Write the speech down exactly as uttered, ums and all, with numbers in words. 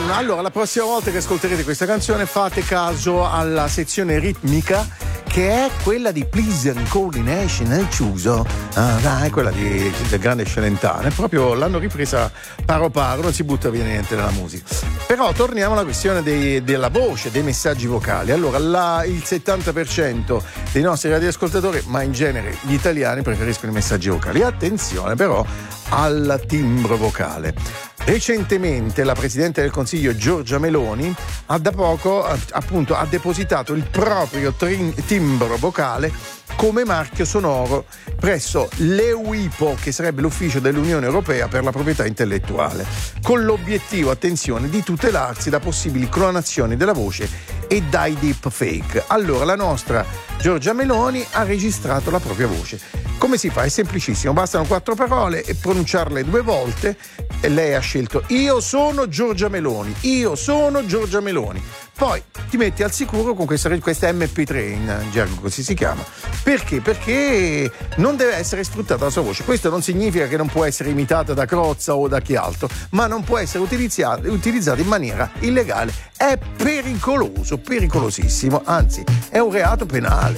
allora la prossima volta che ascolterete questa canzone fate caso alla sezione ritmica, che è quella di Please and Coordination, hai chiuso? Ah, dai, quella di, del grande Celentano. È proprio, l'hanno ripresa paro paro, non si butta via niente dalla musica. Però torniamo alla questione dei, della voce, dei messaggi vocali. Allora, la, il settanta per cento dei nostri radioascoltatori, ma in genere gli italiani, preferiscono i messaggi vocali. Attenzione però al timbro vocale. Recentemente la Presidente del Consiglio Giorgia Meloni ha da poco appunto ha depositato il proprio trim- timbro vocale come marchio sonoro presso l'E U I P O, che sarebbe l'ufficio dell'Unione Europea per la proprietà intellettuale, con l'obiettivo, attenzione, di tutelarsi da possibili clonazioni della voce e dai deepfake. Allora la nostra Giorgia Meloni ha registrato la propria voce. Come si fa? È semplicissimo, bastano quattro parole e pronunciarle due volte, e lei ha scelto io sono Giorgia Meloni, io sono Giorgia Meloni. Poi ti metti al sicuro con questa, questa emme pi tre, in gergo così si chiama. Perché? Perché non deve essere sfruttata la sua voce. Questo non significa che non può essere imitata da Crozza o da chi altro, ma non può essere utilizzata, utilizzata in maniera illegale. È pericoloso, pericolosissimo, anzi è un reato penale.